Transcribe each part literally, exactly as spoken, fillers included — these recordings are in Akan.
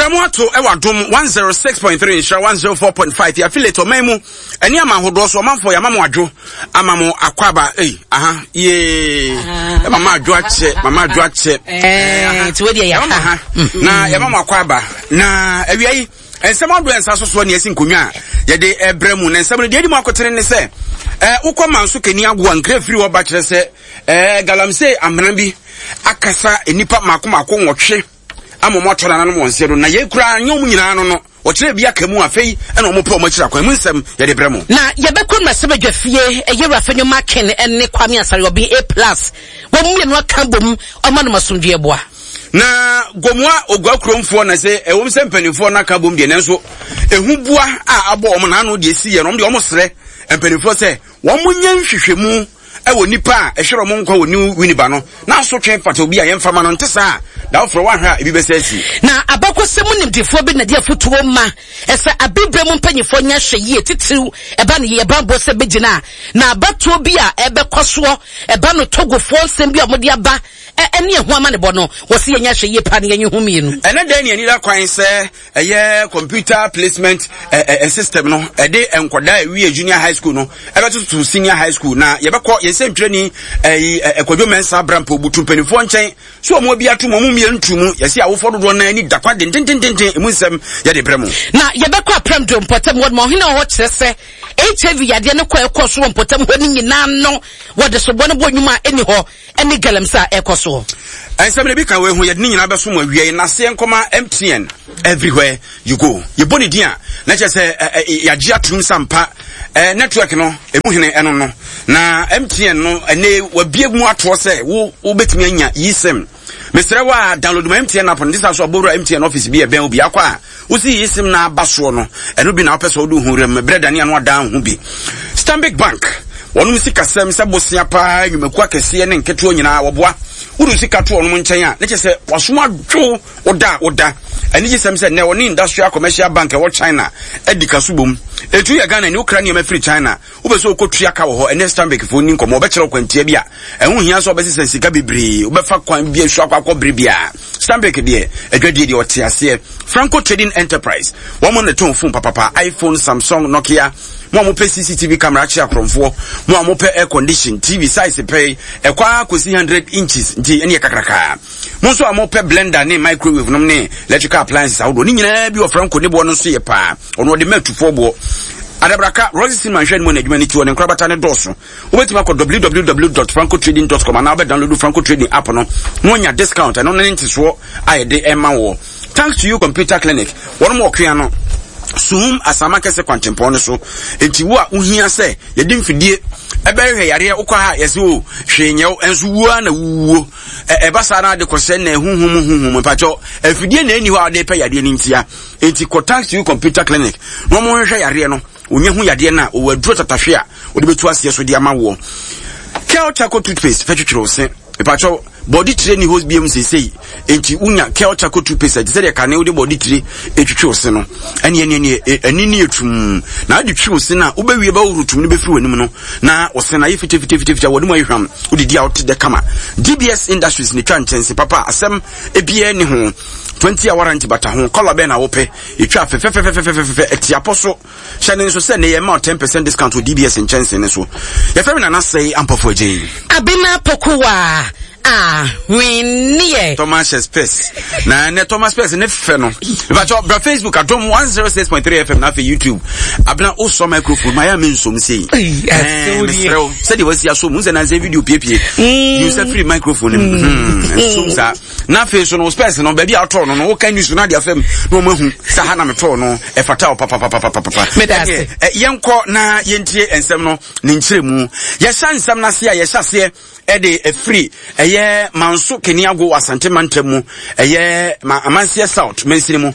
Bramoto ewadom one oh six point three insha one oh four point five ya affiliate omemu eni ama hodo so manfo ya mama adwo amamo akwaba eh aha ye mama adwo ache mama adwo ache eh ti wedi ya ha na ya mama akwaba na awiai ensema do ensa so so ne asi nkonwa ye de ebremu na ensema de edi makotere ne se eh ukoma nso keni agwa nkra firi wo ba kire se eh galamse amran bi akasa enipa makoma ko nwotwe amomotora na no wonse do na ye kura nyom nyina no no o kire bia kamu afei ena o mopo o makira kwan mu nsem ye de bremu na ye be kon masebe dwafie eye rafenyo maken enne Kwame Asare obi A plus wo mu ye no aka bom o ma no masomdwe boa na gomwa ogwa kromfo na se ewom se mpanifo na aka bom de nenso ehu bua a abo o na no de si ye no de o mo sere mpanifo se wo mu nya nhwehwemu ewo nipa ehwero mo nkwa woni winiba no na so twen fata obi a ye mfama no ntesa da ofro wa hwa ebi besasi na abakosem nimdefo bi na dia fotuo ma esa abibre mu mpanyifo nya hweye titiw eba ne ye babo se begina na abatuo bi a ebekoso eba no togofo nsem bi a mo dia ba ene ehu ama ne bo no wo se nya hweye pa ne nya humi no ene dan ne anira kwan se eye computer placement eh system no e de enkoda ewie junior high school no ebetutu senior high school na ye beko ye se ntwani eh ekwadwo mensa brampo butu penifo nchen so mo bi ato mo mu mie ntumu ye se awofo dodo na ani dakwa den den den den emu nsem ye de bremu na ye beko apram do mpotam wo mo hina ho kire se H I V yade ne kwa ekoso mpotam ho ni nyina no wo de so bo ne bo nwuma eni ho eni galamsa ekoso ensem bi ka we ho ye de nyina beso mo awie na se nkoma M T N everywhere you go ye boni dia na che se ya gia tum sampa eh network no emu hene eno no na M T N no ene wabie mu ato se wo wo betimi anya yisem Mister Wa download my M T N app on this aso aboro M T N office bi e ben obi akwa usi yisim na baso no eno bi na opeso do hu rem breda ne ano adan hu bi Stanbic Bank wonu sika sem se bosia pa nwumaku akese ne nketo nyina woboa uru sika to onu nchen a ne chese wasoma dwo oda oda ani je sem se ne woni industrial commercial bank e wo China edika subom etu ya Ghana ne Ukraine ma free China ubeso okotua ka wo ho ene Stanbic fo ni nkomo obekere kwantia bia ehun hia so obesese sika bebre obefa kwan bia hwa akwa brebia Stanbic de adwadie de otiase Franco Trading Enterprise wo mo ne ton phone papa iPhone Samsung Nokia mo mo pe C C T V camera chi akromfo mo mo pe air condition T V size pe e kwa kosi one hundred inches nti ene kakraka mo so mo pe blender ne microwave no ne electrical appliances awodo ni nyina bi o Franco ne bo no so ye pa ono de matufo bo adabraka Rosie Manhwan mo na adwuma ni ti woni nkrabata ne doso obetima ko w w w dot franco trading dot com na be download Franco Trading app no no nya discount no ne ntiso ayede ema wo thanks to you computer clinic one more kwan no sum asama kese kwantempo ne so enti wo a uhia se ye de mfidie ebe hwe yare ukwa ha yese o hwenyew enso wuo na wuo e basa na de kose na huhum huhum pacho afidie na eni ho ade pe yare ni ntia enti contact you computer clinic no mo hwe yare no onye hu yade na o waduro tatahwe a odi betu ase so de amawo Kel Chaco toothpaste fetwetwero se pacho body tray ni hose biem sesei enti unya Kel Chaco toothpaste de se ka na odi body tray etwetwero se no ene ene ene ani ni etum na adi twetwero se na obewie ba urutum ne befiri wanim no na ose na yefite fite fite fite wodi mo yhwam odi dia out de kama D B S Industries ni twantense papa asem ebie ni ho twenty hour warranty bata ho color be na wo pe etwa fe fe fe fe fe fe etiaposo hyane nso se ne ye ma ten percent discount with D B S in chance ne so ye fe na na say ampofo je abina pokuwa ah winnie Thomas Space na ne Thomas Space ne fe no ba cho bra Facebook adom one oh six point three F M na fe YouTube abna o so microphone ma ya men so msei eh se de wasi aso mu se na se video piepie use free microphone mm so sa na fe so no Space no ba bia to no no wo kan news na de afem no mahu sa ha na me to no e fata o papa papa papa papa medase yenko na yentie ensem no ne nkyeremu ye sha nsem na se ya ye sha se e de e free eye manso keniago asante mantemu eye amansie south mensirimu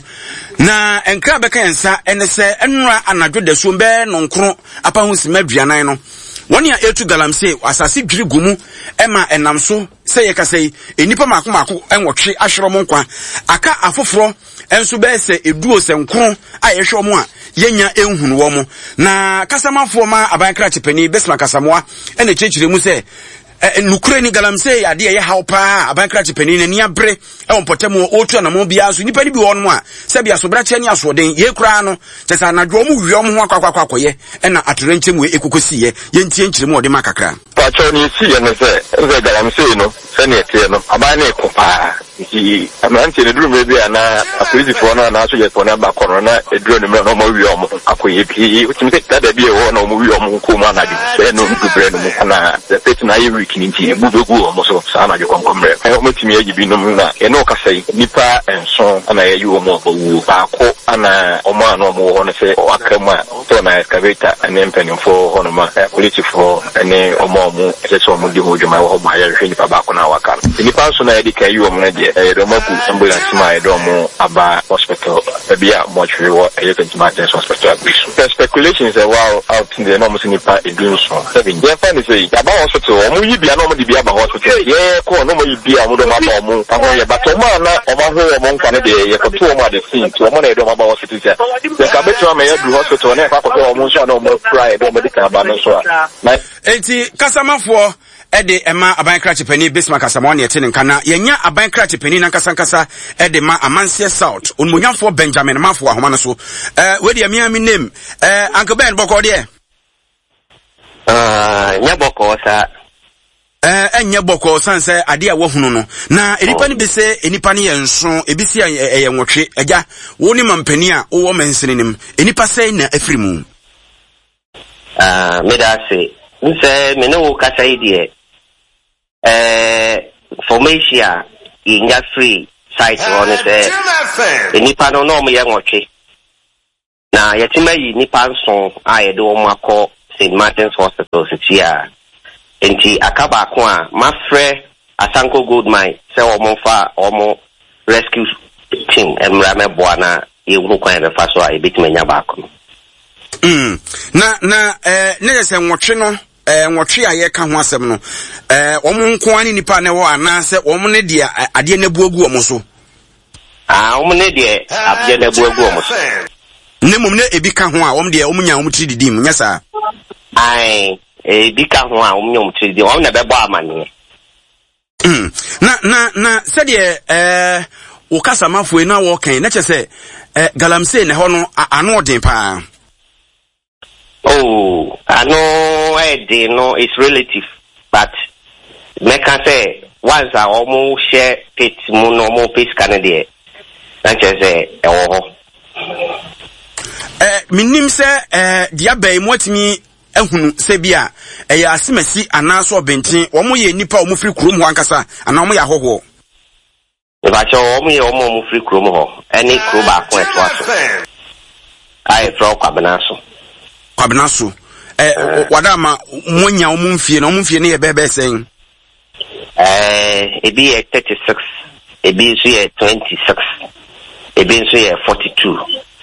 na enkra beka yensa ene se enura anadwo de so mbe no nkro apa hu sima duanan no woni a etu galamse asase dwiri gumu ema enam so se ye kasei enipa mako mako enwotwe ahwero mo nkwa aka afoforo enso be se eduo se nkro a yehwe mo a yenya enhunu wo mo na kasamafo ma abankra chepani besma kasamoa ene chechire mu se eh nukure ni galamsey ade ye haw pa abankra chepani na ni abre e wonpotem otu na mo bia so nipa ni bi won mo a se bia so brache ni asoden ye kura no chesa na dwo mu wiom ho akwa akwa akoye e na atorenche mu ekokosi ye ye ntie nkyire mu ode makakra pa cho ni si ye no se ze galamsey no se ne tie no aban na ekopa ki amanti ne drum bi ana apolisi fo no na so ye fo na ba kono na eduro ne no mo wiom akoye bi utimi se dada bi e wo na mo wiom ko ma na bi se no dubre no mo na the pet na ye wiki nti bu begu o mo so sa na je konkomre e o motimi ye bi no na e no kasai nipa enso ana ye yo mo wu ba ko ana o ma no mo ho ne se o akama to na excavator ene mpeni fo ho no ma polisi fo ene o mo mo se so mo di ho juma ho ba ye hwe nipa ba ko na waka nipa so na ye di kai yo mo na de e do maku ambulance ma e do mo aba hospital e bia mo chwe wo e ye kantima hospital abisu speculations are wow out in the enormous nipa e dun so seven ye fa ni say aba hospital o mo yi bia na mo di bia ba hospital ye ko no mo yi bia mo do ma ba mo aho ye but o ma na o ma ho o mo nka ne de ye ko to mo ade sin to mo na e do ma ba hospital se ye ka betu ma ye du hospital na fa ko o mo so na o mo cry do mo di ka ba no so na enti kasamafo ede ema abankra chepani Bismarck Asamoah ne yete nka na yenya abankra chepani na nkasa nkasa ede ma Amansie South onmunyafo Benjamin Mafo ahoma no so eh we de amia mi name eh Uncle Ben boko de ah nya boko sa eh enya boko sanse ade a wahunu no na enipa ni be se enipa ni yenso ebisi eye nwotwe agya wo ni mampani a wo mensene nim enipa sei na afrimu ah me da se nse me no kasa idie eh formation in ya free site on it enipa no no mo ye nwotwe na yetima yi nipa nso a ye do mo akọ Saint Martin's Hospital sitia enti akaba ko a mafre Asanko Gold Mine se o mo fa o mo rescue team emra me boa na ye wuru kwan be fa so a e bitima nya ba ko mm na na eh ne se nwotwe no eh nwotwe a ye ka ho asem no eh o mo nko ani nipa ne wo ana se o mo ne dia ade na buagu o mo so ah o mo ne dia ade na buagu o mo so nemum ne ebi ka ho a wom de wom nya wom tri didi mu nya sa ai ebi ka ho a wom nya wom tri didi wom na bebo amane mm na na na se de eh wo kasa mafo na wo kan na che se eh galamsey ne ho no ano odin pa oh ano e de no is relative but me can say once a omo share pit mu no mo pit kan de na che se e wo ho eh minim se eh dia bai motimi ehunu se bia eh ya asemasi anaso obentin wo mo ye nipa wo mo firi kurom ho ankasa ana wo mo ya hoho e ba cho wo mo ye wo mo firi kurom ho any kuro ba ko eto aso ai fro kwabena so kwabena so eh wadama monya wo mo mfie na wo mo mfie ne ye bebe sen eh e bi thirty-six e bi so ye twenty-six e bi so ye forty-two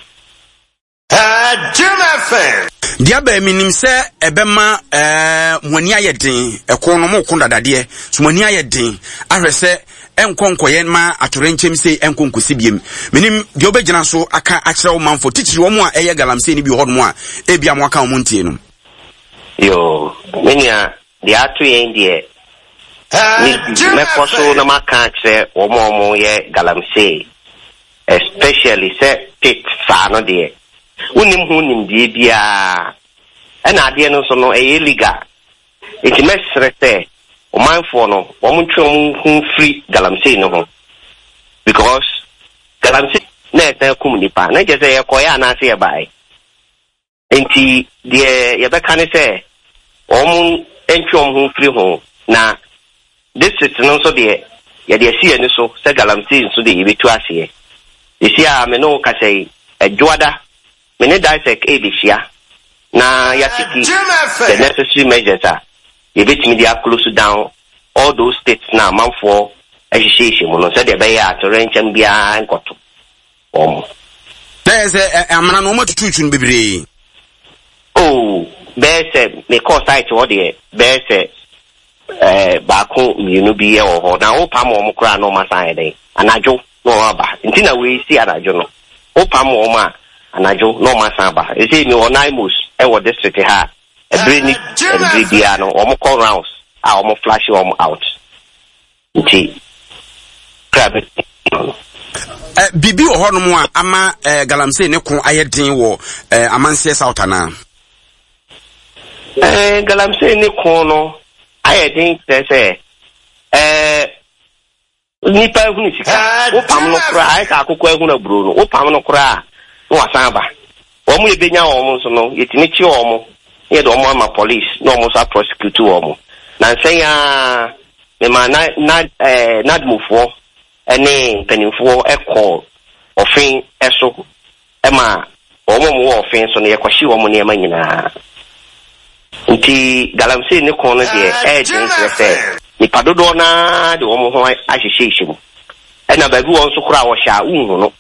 Ah, Jim dia ba minim se ebema eh mwani ayedin ekon no mo kon dadade so mwani ayedin ahwese enkonkoye ma atorenchem se enkonkosi biem minim de obegina so aka akire wo manfo tichiri wo mo a eye galamsey ni bi hodmo a ebia mo aka wo ntie no yo menia de atu yen de me koso na maka akire wo mo mo ye galamsey especially se pit fa no de unim hu nim die bia ena ade no so no e illegal it mesrete o manfo no o muntwom hu free galamsey no ho because galamsey na ta komunipa na je say ekoya na se e bai enti de ye be kan say o mun entwom hu free ho na district no so de ye de sie ni so se galamsey so de ye betu ase e sia me no ka say adwoada many dissect Abishia. Now, Yatiki, the necessary measures are a bit media close down all those states now, man for education. When said the bay at range and behind got to. Oh, there's a man no more to teach in Bibri. Oh, there's a may cause sight or the there's a uh, Baku, you know, be or now, Pam or Mukra no Masai, and I joke no about. Until we see at a journal. Oh, Pam or Ma. Anajo no masamba e say me onaimus e wo district ha e bring ni e bia no o mo call rounds a omo flash omo out nti crab eh bibi ohonom a ama eh, galamsey ne kon ayedin wo eh, amanse south ana eh galamsey ne kon no ayedin say eh nipa ehunu sika wo pam no kura ai ka akokọ ehunu aburo no wo pam no kura no wasan ba wo mu ebenya wo mu so no yetimi chi wo mu ye do mo ama police no mo sa prosecute wo mu na nsen ya me ma na na eh nadmufo ene penimfo ekọ ofin eso ema wo mo wo ofin so no ye kwashi wo mu ne ma nyina nti galamsey ne kon no de e din se ni padodo na de wo mo ho ahyehyehye mu ena ba bi wo nso kura wo hya unhu no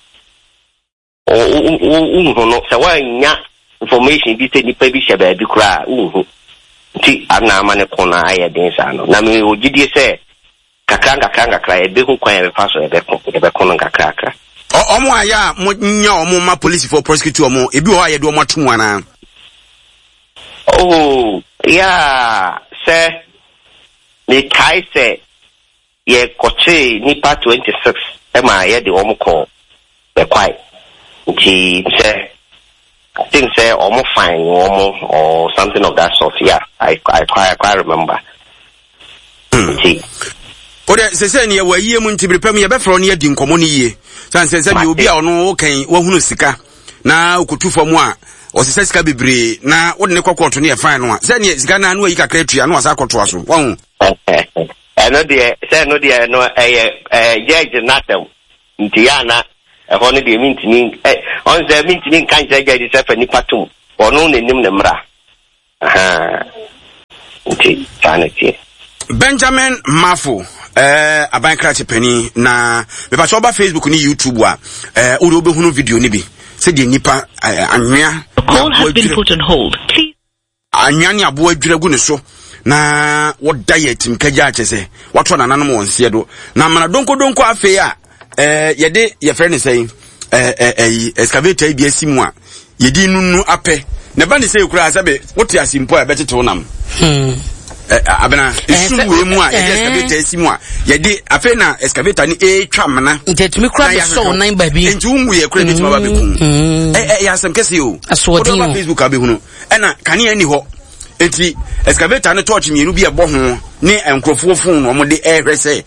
unhu no se wa nya information bi te ni pa bi hye ba bi kura unhu nti ana ama ne kon na aye den sa no na me ogidie se kakanga kakanga kra e be hu kwan e be faso e be kon e be kon kakra kakra omo aya mo nya omo ma police for prosecute omo ebi ho aye de omo atum ana oh yeah se me kai se ye koche nipa twenty-six e ma ye de omo ko be kwai nti se I think say almost fine omo or something of that sort. Yeah, I I quite I remember. See. Ode se se ne wa yie mu ntibiri pam ye be fro ne adi nkomo ne yie. San se se bi obi a ono kan wa hunu sika na okutu fam a o se sika bebre na wo ne kokoto ne ye fine no a. Se ne sika na anu yi kakra tua na wasa koto aso. Wa hu. Eh no de se no de no eh eh judge natem. Nti ya na e ho ne de mintini eh on se mintini kan je judge se fa ni patum. Ono ne nim ne mra. Aha. Nti taneti. Benjamin Mafo eh abankra chepani na me pa choba Facebook ni YouTube wa eh uri obehunu video ni bi se de nipa anwea call has been put on hold please anwea ni abo adwira gu ne so na wo diet mkaja achese wato na nanom wonse do na mana donko donko afi a eh yede ye frɛ ne sɛ eh eh excavator bi asimu a yedi nunu apɛ ne ba ne sɛ kura asabe wote asimpo a betete wonam hmm abena isu we mu a yede excavator asimu a yede afi na excavator ni e twamana ntetumi kura be so nan ba bi nti unwu ye kura bituma ba beku eh eh ya asem kese o asodin o Facebook abehunu ɛna kane ani hɔ enti excavator ne torch mienu bi ebo ho ne enkrofo fon no mo de ehwe se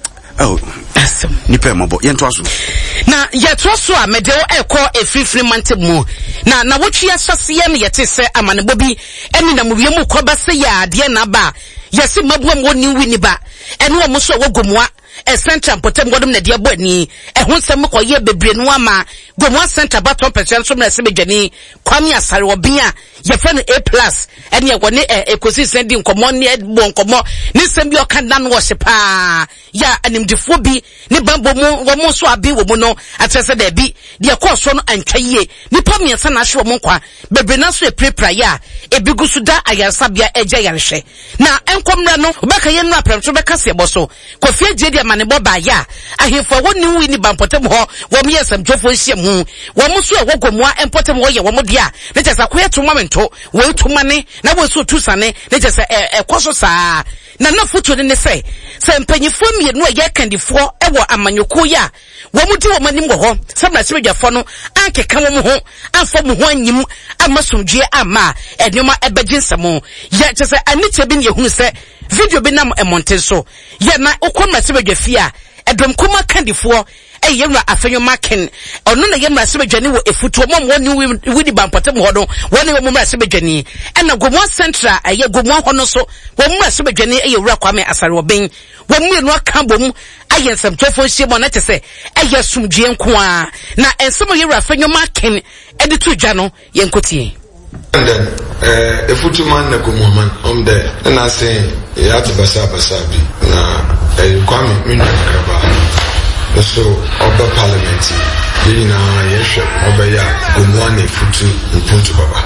oh asem ni pe mo bo ye nto aso na ye to so a mede o ekọ efifiri mantem mu na na wotwe asase ye ne yete se amanebo bi eni na muwie mu kɔ ba se ya ade na ba yesi mabuam woni wini ba ene wo mo so wogomoa e center potem godom na de abo ani e ho nsem ko ye bebre no ama gomoa center baton percent so na se bedwani kwame asare obi a ye fa no A plus ene ye woni ekosi sendi nkomo ne bo nkomo ne sem bi okanda no wo se pa ya animdifo bi ne bambo mu wo mo so abi wo mu no atese da bi de ekọ so no antwa yie nipa miensa na hwe wo mo kwa bebre na so e prepra ya e bigusu da ayansabia eje yarehwe na enkomra no obeka ye no apremso beka se boso kofie jedi amane boba ya ahefo woni wi ni bampotem ho wo me yesam twofo hye mu wo mo so e wogomoa empotem ho ye wo mo dia ne tesa ko yeto momento wo eto mane na wo so tusane ne tesa e koso saa na na foto ne se se mpanyifo mienu a ye kandifo e wo amanyoko ya wo mu di wo manim wo ho sabra sebedwafo no ankeka wo mo ho amfa mo ho anyim amasomdwe ama enoma ebeginsamo ya tesa aniche bi ne ehunu se video bi nam emonte so ye na ukoma sebedwafi a edom kuma kandifo e yemra afenyo maken ono na yemra sebedwane wo efutu mo mo ni widi bampotem ho do woni wo mra sebedwane e na gomo central e ye gomo ho no so wo mra sebedwane e ye wura kwame asare oben wo mu no aka bom ayensam twofo hye mo na tese e ye sumdue nko a na ensem ye wura afenyo maken e de tudwa no ye nkotie. And then, uh, if you man na kumoman on there, and I say, you have to basa basabi. Na, eh, kwame minu kraba. So, oba parliament, you know, yes, oba ya kumwane futu mpuntu baba.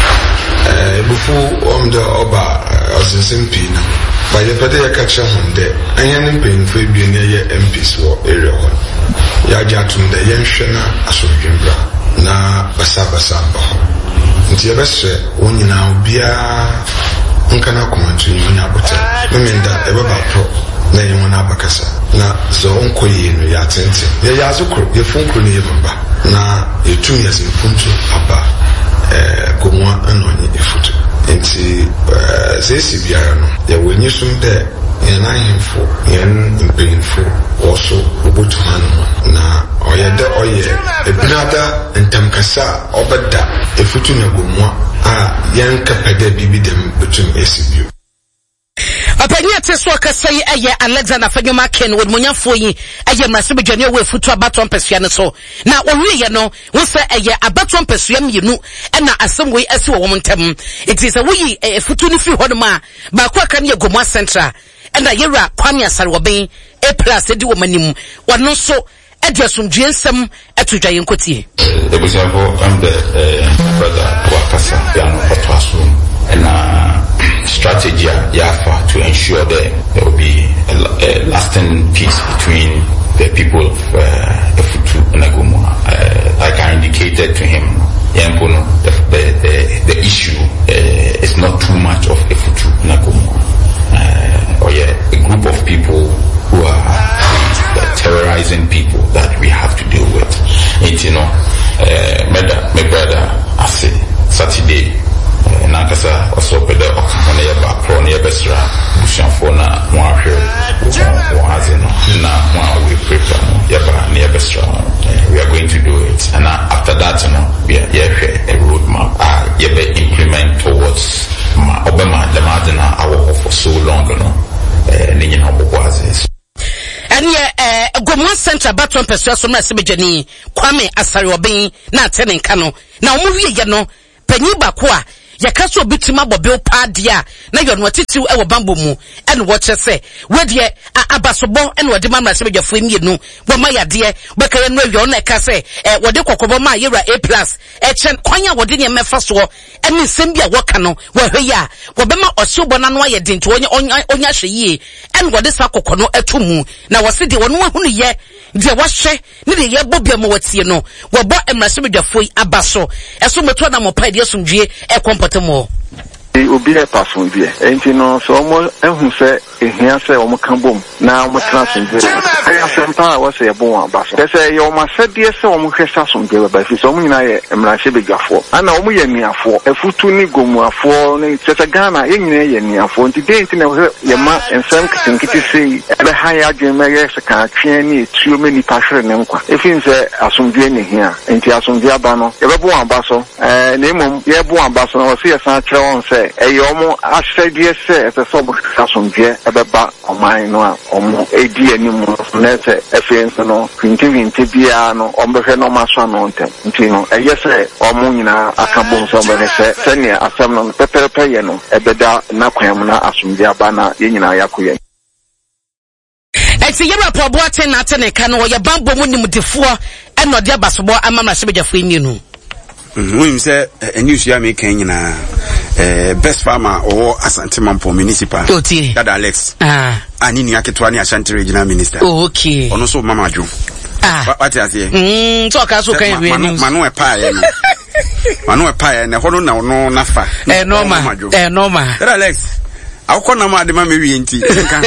Eh, before on the oba as a simpi na, by the pete ya catch on there, and yan paying for being near M Ps war area one. Ya jatum the yen shena asojembra na basa basamba. Nti yebese wonyina obia nkana komantu ni abota no menda ebe ba pro na ye wona bakasa na zo onkoye no ya tente ye ya zokro ye funko ni ye baba na ye tu ye funko aba eh komwa anonye efutu enti eh sesi biara no ye wenyi sum de ye na himfo ye mpinfo also obotu hanu na oyede oye ebinada ntamkasa obeda efutu na gomwa a yan kapede bibi dem betum esibio Apanya teso akasa yi eye Alexander Fanyoma Ken wo munyafo yi eye mrase bedwane wo efutu abaton pesua ne so na owie ye no wo se eye abaton pesua mienu na asem wo esi wo ntem it is a wo efutu ni fi hodom a ba kwa kan ye Gomwa Central na yera Kwame Asare oben A plus edi wo manim wono so edi asomdwe nsem etudwa yenkotie Ebusafo am the brother Wakasa Piano Otwaso and strategy yafa to ensure that there will be a, a lasting peace between the people of uh, Efutu and Agumwa. Uh, like I indicated to him, Yankono, the, the, the, the issue uh, is not too much of Efutu and Agumwa. Uh, or yeah, a group of people who are uh, terrorizing people that we have to deal with. And you know, uh, my brother, I say, Saturday, na kasa also pede okona ye ba pro na ye besra bushafo na mo ahwe wo haze no na mo we prepare no ye ba na ye besra we are going to do it and after that you know we are here a roadmap uh ye be implement towards ma obema the madina our for so long no eh ni nyina obo haze and ye eh Gomwa Central Baton Pesua so na sebejani Kwame Asare oben na atene nka no na omo wie ye no panyi bako a yakaso bitima bobe padia na yono titiw e wo bambo mu ene wo chese wedie abasobo ene wo de mamra se bedwafo mienu wo ma yade bekare no awie ona ka se e wo de kokobo ma yera A plus e chen kwanya wo de ne mefa so ene nsem bia wo ka no wo hwe ya wo be ma osyobo na no ayede nti onya onya hwe yi ene wo de sa kokono atumu na wo se de wo no hunu ye de wo hwe ne de ye bobia mo watie no wo bo emra se bedwafo abaso eso meto na mo pa de asomdwie e kompotemo obi e pason bi e nti no so mo ehun se ehia se o mo kan bom na mo transcend e asempa wa se bon abaso se ye o ma se de se o mo hwesa so de ba fi so mo nyina ye emra hye begafo ana o mo ye niafo efutu ni gomuafo ni se se Ghana ye nyina ye niafo nti de nti na ye ma ensem kitinkiti sei e be ha ya adwen me ye se ka twen ni etuo me ni pa hwere ne nkwa e fi se asomdwe ne hia nti asomdwe aba no ye be bon abaso eh na emom ye bon abaso na o se ye san kire won se eyomo asedi ese ese so kasonje ebeba oman no omo edi animu na se efiense no twenty twenty bia no ombehwe no maso no ntem ntino eyese omo nyina akabon so be se senia asem no peperepe ye no ebeda na kwam na asomje aba na ye nyina yakoye eti yeba pobo aten na aten ka no ye bambo mu nimdefo eno de abasobo amama sebejafo mienu we say a news ya make nyina eh best farmer or Asante Mampo municipal that Alex ah ani ni aketwa ni Ashanti regional minister oh okay ono so mama jo ah what you say mm so ka so kan we news manu e pa ye no manu e pa ye na hono na ono nafa eh normal eh normal that Alex akona ma de ma me wi enti kan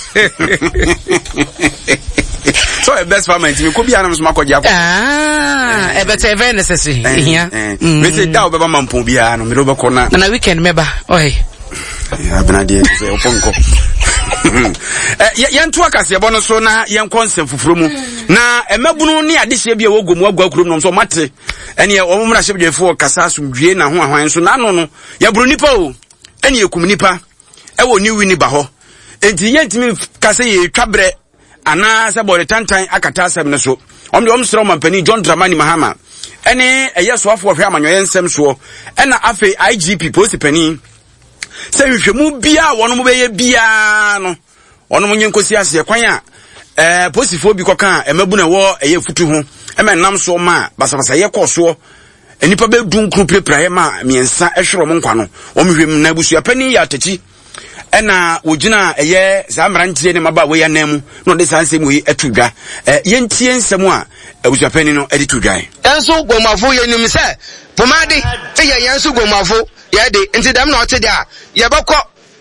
so a best farmer enti me ko bia na so makoja ko ah e better very necessary here me say da obeba mampo bia no me do be ko na na weekend meba oi ya bena de say oponko eh yantu akase bo no so na yen konsem fufuro mu na emabunu ni adehye bia wogomu agwa kurom no so mate ene o mumra hye bidefo kasa asomdwie na ho ahwan so na no no ya buru nipa o ene ekum nipa e wo ni wini ba ho enti yentimi kase ye twabre ana se body tantan akata asem ne so omde omsro mampani John Dramani Mahama ene eyeso afo hwe amanyo yensem so ena afi I G P post pani se hwehwemu bia wono mo beye bia no wono mo nyenkosi ase kwan a eh posifo bi koka emabu na wo eye futu ho ema nam so ma basabasa ye koso enipa be dunkru prepra ma miensa ehwero mo nkwa no wo mhwem na busua pani ya tachi ena wogina eye zamrantie ne maba we ya namu no de sansem wi atudwa eh yentie nsem a abusuapani no edi tudwa enso gomafo ye nim se pomade e ye yenso gomafo ye de nti dem na ote dia ye bekọ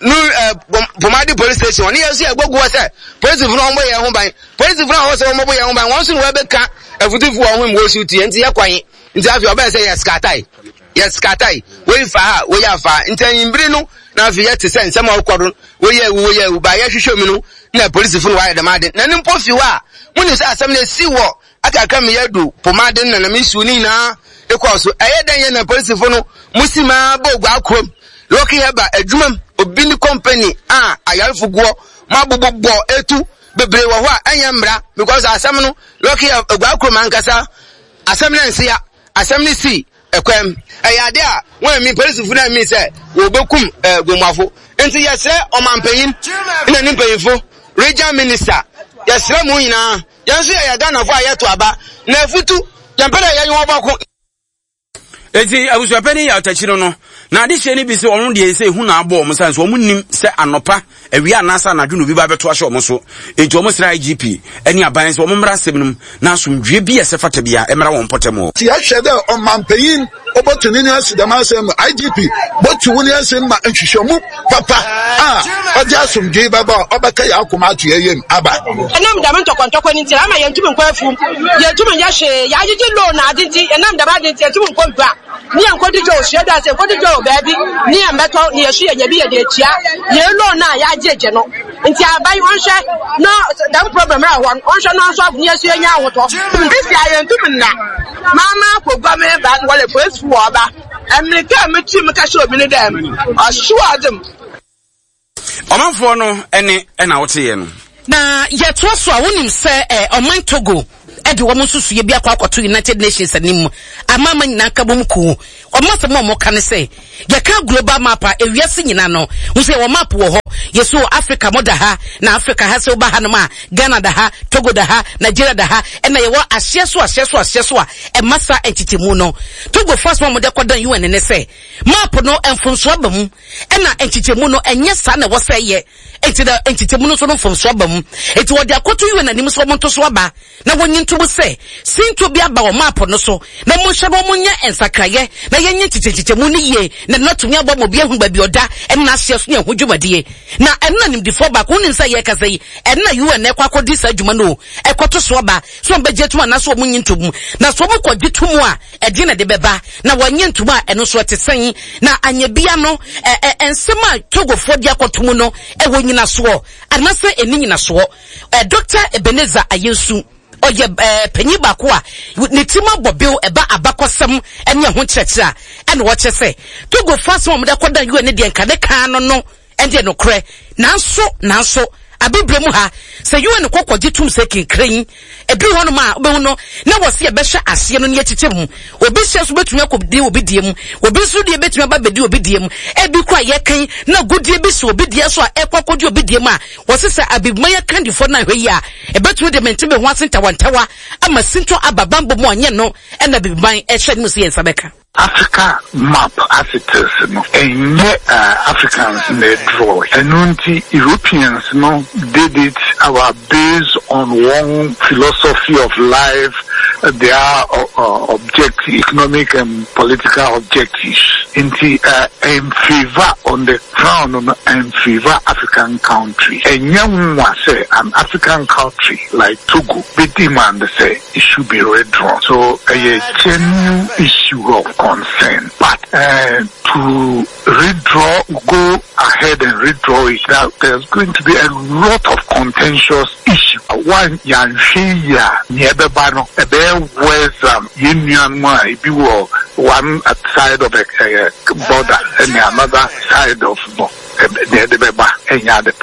nu Pomadi police station oni yesu e gogu say police fu no mo ye ho ban police fu no so mo bo ye ho ban won so no we be ka afuti fu ho mo su tie nti ye kwan nti afi oba say yes katai yes katai we fa ha we ya fa nti anyimbiri no na afi ye te say nsem akodo we ye we ye ba ye hwehwe mi no na police fu no wa ye dem ade na nimpo fi wa muni say asem na si wo aka ka me yadu Pomadi na na mi su ni na ekwaso eye dan ye na police fu no musima ba ogwa akrom loki heba adwumam obini company ah ayalfo go mabobo etu bebre wo ho a enya mra because asem no loki ogwa akrom ankasa asem na nsia asem ni si ekwem eyade a won mi police fu na mi say wo bekum gomafo enti yesre omampanyin ina ni mpanyifo regional minister yesre mu nyina yenso ya Ghana fo ayeto aba na afutu yampere ye yin obako ezi abusu pani ya otachiro no na ade hye ni bi se onu de se hu na abo omo san so omu nim se anopa awia anasa na dwunu bi ba beto ahye omo so enti omo sra I G P eni aban se omo mra semnum na asomdwe bi ese fata bia emra won potemo ti ahye de omampanyin obotuni ni asidama asem I G P botu woni asem ma nhwehwemu papa ah odi asomdwe baba obaka ya akoma atu yeyem aba enam da mento kontoko ni ntira ma yentumi nkwafu yentumi yahye ya agigi lo na adinti enam da ba adinti yentumi nkompa ni ankodi jo sheda se ankodi jo baby ni ambeto ni yesu ye bi ye de tia ye lo na ya jeje no nti abai wonhwe no that problem ra won wonhwe no so ni yesu nya ahoto isi ayentumi na mama ko gwa me ba ngole police wo ba america metu me ka show bi ne dem asure them omanfo no ene ena wote ye no na yeto so a wonim se eh oman Togo edi wo mususu ye bia kwa akwato United Nations anim amama nyina kabom ku omase mo mo kan se ye ka global map a ewiase nyina no wo se wo map wo ho yeso Africa moda ha na Africa ha se oba ha no ma Ghana da ha Togo da ha Nigeria da ha ena ye wo ahye so ahye so ahye so a e masa entitemu no Togo first one mo de kodan U N ne se map no enfonso abam ena entitemu no enye sa na wo se ye enti da entitemu no so no fonso abam enti wo de akoto U N anim so mo nto so aba na wonyi nto se sinto bi aba wo map no so na mo hwebo mo nya ensakraye na yenye titititemu ni ye na natumi aba mo bi ahu ba bi oda ena ahye so ne hudwumade na enna nim di foba ko nin say yeka say enna you en ekwa kodi sa adwuma no ekoto so ba so beje tuma na so munyi ntomu na so mo kodi tumu a edi na de beba na wanye ntomu a eno so tesɛn na anya bia no ensema Togo fo dia kotomu no e wonyina so anase eni nyina so eh Doctor Ebenezer Ayensu oye panyi bako a ne tima bobil eba abakosem ene ho kyerɛkyerɛ ene wo kyese Togo fast mo de koda you ne de nkade kan no no ende no kre nanso nanso abibremu ha se you ne kokogye tum se kinkran ebi ho no ma obehu no na wose ye behwe ase no ne yekyekyem obi hye so betumi akobdi obi diem obi so de betumi ababedi obi diem ebi kwa ye kan na godie bi so obi die so a ekokodi obi diem a wose se abibmaya kandifo na hwe ya ebetumi de mentebe ho asenta wantawa ama sinto ababambo mo onye no na bibiban ehwe ni musi ensabeka Africa map as it is, no, and yet uh, Africans may draw. And until Europeans, no, did it our based on one philosophy of life, uh, their uh, uh, objective, economic and political objectives, into uh, in favor on the ground and favor African country. And young one say an African country like Togo, be demand say it should be redrawn. So a genuine issue of concern, but uh, to redraw, go ahead and redraw it, that there's going to be a lot of contentious issue. One, Yanshiya, Niebebano, a bear wears um, Union Mai, be one side of a, a border and the another side of no, the Beba, and the